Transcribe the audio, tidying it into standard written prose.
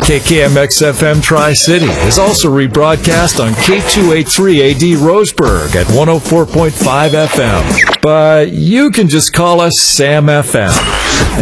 KKMX-FM Tri-City is also rebroadcast on K283AD Roseburg at 104.5 FM. But you can just call us Sam FM.